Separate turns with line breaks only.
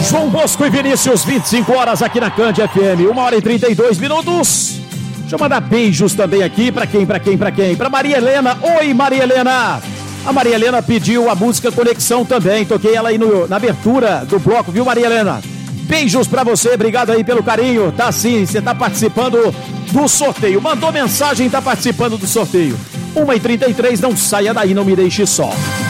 João Bosco e Vinícius, 25 horas aqui na Cand FM, 1h32. Deixa eu mandar beijos também aqui, pra quem? Pra Maria Helena. Oi, Maria Helena. A Maria Helena pediu a música Conexão também, toquei ela aí na abertura do bloco, viu, Maria Helena? Beijos pra você, obrigado aí pelo carinho. Tá sim, você tá participando do sorteio. Mandou mensagem, tá participando do sorteio. 1h33, não saia daí, não me deixe só.